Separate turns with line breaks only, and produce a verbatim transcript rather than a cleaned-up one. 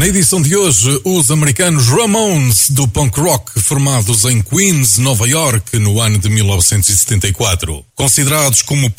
Na edição de hoje, os americanos Ramones do punk rock, formados em Queens, Nova York, no ano de mil novecentos e setenta e quatro. Considerados como